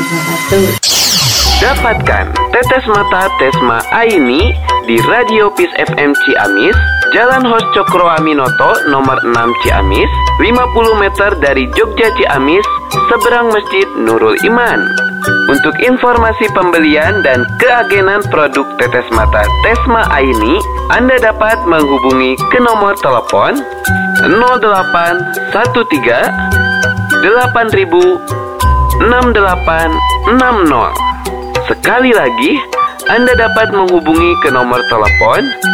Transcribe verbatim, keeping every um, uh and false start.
wabarakatuh. Dapatkan tetes mata Tesma Aini di Radio Peace F M Ciamis, Jalan Hos Cokro Aminoto nomor enam Ciamis, lima puluh meter dari Jogja Ciamis, seberang Masjid Nurul Iman. Untuk informasi pembelian dan keagenan produk tetes mata Tesma Aini, Anda dapat menghubungi ke nomor telepon nol delapan satu tiga delapan ribu enam delapan enam nol. Sekali lagi, Anda dapat menghubungi ke nomor telepon